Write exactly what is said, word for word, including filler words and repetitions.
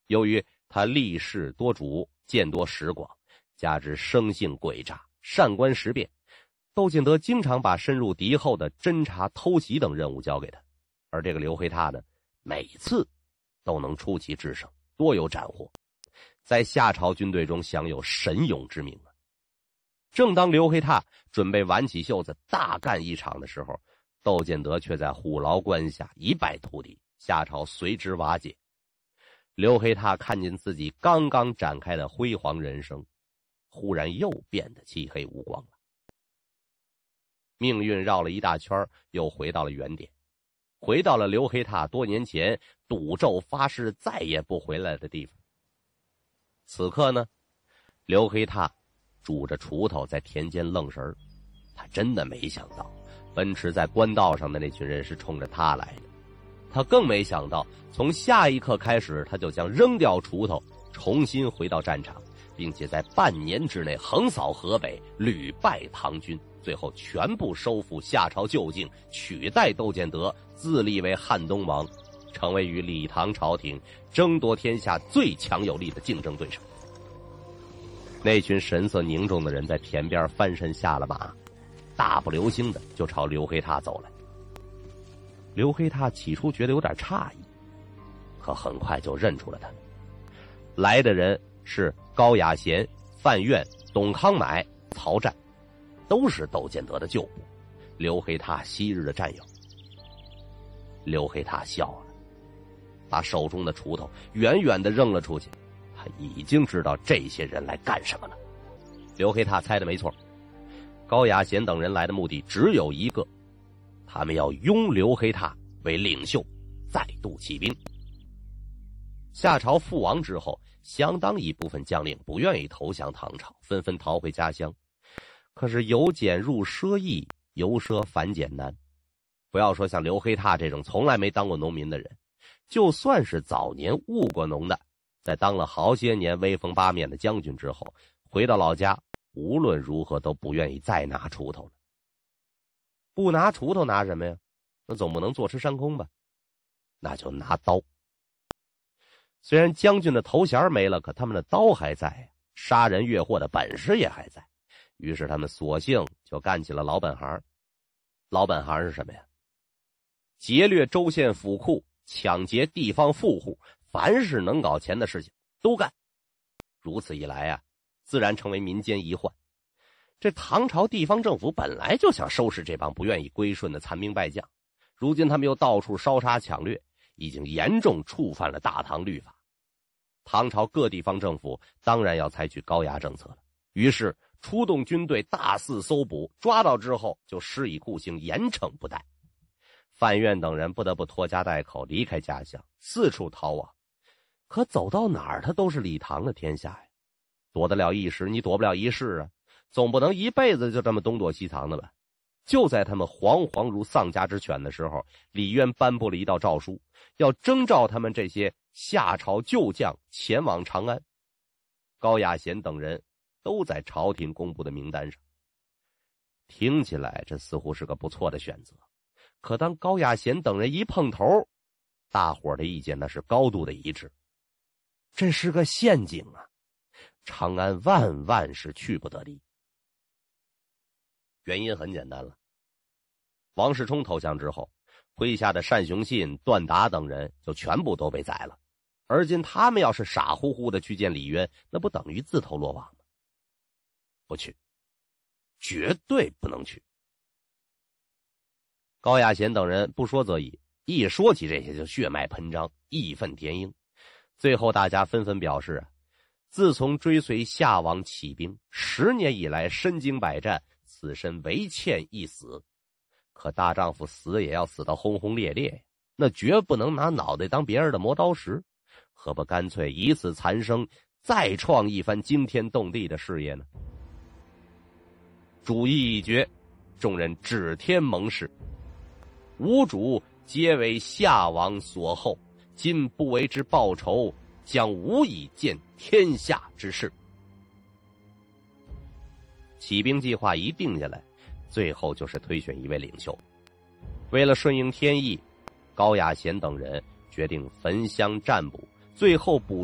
由于他历事多主，见多识广，加之生性诡诈，善观识变，窦建德经常把深入敌后的侦察、偷袭等任务交给他。而这个刘黑闼呢，每次都能出奇制胜，多有斩获，在夏朝军队中享有神勇之名啊。正当刘黑闼准备挽起袖子大干一场的时候，窦建德却在虎牢关下一败涂地，夏朝随之瓦解。刘黑闼看见自己刚刚展开的辉煌人生，忽然又变得漆黑无光了。命运绕了一大圈，又回到了原点，回到了刘黑闼多年前赌咒发誓再也不回来的地方。此刻呢，刘黑闼拄着锄头在田间愣神，他真的没想到奔驰在官道上的那群人是冲着他来的。他更没想到，从下一刻开始，他就将扔掉锄头，重新回到战场，并且在半年之内横扫河北，屡败唐军，最后全部收复夏朝旧境，取代窦建德，自立为汉东王，成为与李唐朝廷争夺天下最强有力的竞争对手。那群神色凝重的人在田边翻身下了马，大步流星的就朝刘黑闼走来。刘黑闼起初觉得有点诧异，可很快就认出了他们。来的人是高雅贤、范苑、董康买、曹湛，都是窦建德的旧部，刘黑闼昔日的战友。刘黑闼笑了，把手中的锄头远远地扔了出去。他已经知道这些人来干什么了。刘黑闼猜的没错，高雅贤等人来的目的只有一个，他们要拥刘黑闼为领袖，再度起兵。夏朝覆亡之后，相当一部分将领不愿意投降唐朝，纷纷逃回家乡。可是由俭入奢易，由奢反俭难。不要说像刘黑闼这种从来没当过农民的人，就算是早年务过农的，在当了好些年威风八面的将军之后，回到老家，无论如何都不愿意再拿锄头了。不拿锄头拿什么呀？那总不能坐吃山空吧？那就拿刀。虽然将军的头衔没了，可他们的刀还在呀，杀人越货的本事也还在。于是他们索性就干起了老本行。老本行是什么呀？劫掠州县府库，抢劫地方富户，凡是能搞钱的事情都干。如此一来啊，自然成为民间一患。这唐朝地方政府本来就想收拾这帮不愿意归顺的残兵败将，如今他们又到处烧杀抢掠，已经严重触犯了大唐律法。唐朝各地方政府当然要采取高压政策了，于是出动军队大肆搜捕，抓到之后就施以酷刑，严惩不贷。范苑等人不得不拖家带口离开家乡，四处逃亡。可走到哪儿他都是李唐的天下呀，躲得了一时你躲不了一世啊，总不能一辈子就这么东躲西藏的吧。就在他们惶惶如丧家之犬的时候，李渊颁布了一道诏书，要征召他们这些夏朝旧将前往长安。高雅贤等人都在朝廷公布的名单上。听起来这似乎是个不错的选择，可当高雅贤等人一碰头，大伙儿的意见那是高度的一致。这是个陷阱啊，长安万万是去不得的。原因很简单了，王世充投降之后，麾下的单雄信、段达等人就全部都被宰了。而今他们要是傻乎乎的去见李渊，那不等于自投罗网吗？不去，绝对不能去。高雅贤等人不说则已，一说起这些就血脉喷张，义愤填膺。最后大家纷纷表示啊，自从追随夏王起兵，十年以来身经百战，此身唯欠一死。可大丈夫死也要死得轰轰烈烈呀，那绝不能拿脑袋当别人的磨刀石，何不干脆以此残生，再创一番惊天动地的事业呢？主意已决，众人指天盟誓，五主皆为夏王所厚，今不为之报仇，将无以见天下之事。起兵计划一定下来，最后就是推选一位领袖。为了顺应天意，高雅贤等人决定焚香占卜，最后补